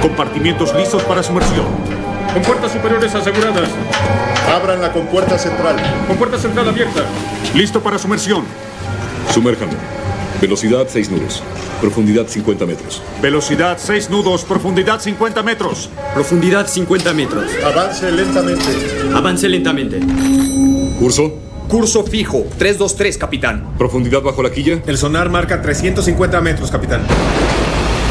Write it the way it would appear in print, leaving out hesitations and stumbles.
Compartimientos listos para sumersión. Compuertas superiores aseguradas. Abran la compuerta central. Compuerta central abierta. Listo para sumersión. Sumérjanlo. Velocidad 6 nudos. Profundidad 50 metros. Velocidad 6 nudos, profundidad 50 metros. Profundidad 50 metros. Avance lentamente. Avance lentamente. Curso. Curso fijo, 323, capitán. Profundidad bajo la quilla. El sonar marca 350 metros, capitán.